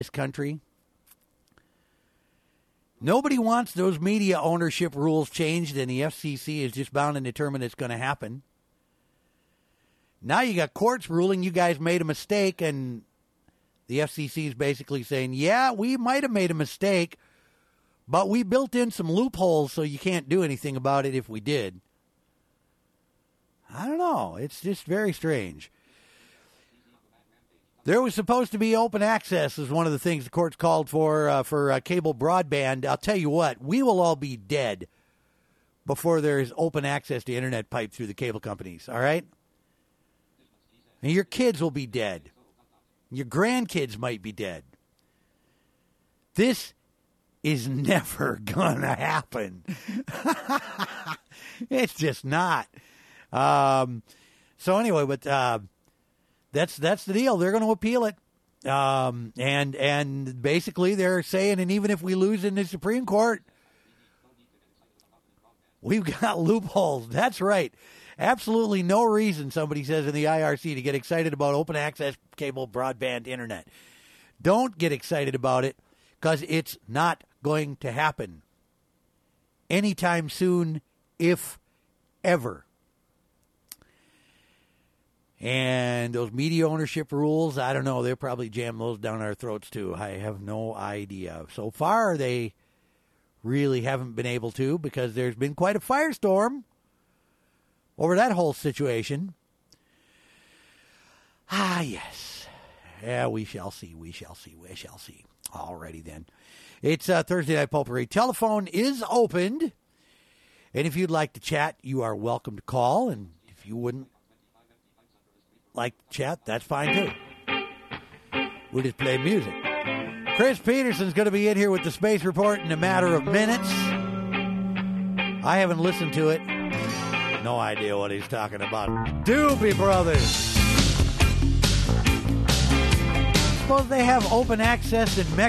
this country. Nobody wants those media ownership rules changed, and the FCC is just bound and determined it's going to happen. Now you got courts ruling you guys made a mistake, and the FCC is basically saying, yeah, we might have made a mistake, but we built in some loopholes so you can't do anything about it if we did. I don't know. It's just very strange. There was supposed to be open access is one of the things the courts called for cable broadband. I'll tell you what, we will all be dead before there's open access to internet pipe through the cable companies, all right? And your kids will be dead. Your grandkids might be dead. This is never going to happen. It's just not. So anyway, but that's the deal. They're going to appeal it. And basically they're saying, and even if we lose in the Supreme Court, we've got loopholes. That's right. Absolutely no reason, somebody says in the IRC, to get excited about open access cable broadband internet. Don't get excited about it, because it's not going to happen anytime soon, if ever. And those media ownership rules, I don't know, they'll probably jam those down our throats too. I have no idea. So far, they really haven't been able to, because there's been quite a firestorm over that whole situation. Yes. Yeah, we shall see. We shall see. Alrighty then. It's Thursday Night Pulpery. Telephone is opened. And if you'd like to chat, you are welcome to call. And if you wouldn't like to chat, that's fine too. We'll just play music. Chris Peterson's going to be in here with the Space Report in a matter of minutes. I haven't listened to it. No idea what he's talking about. Doobie Brothers. Suppose they have open access in Mexico.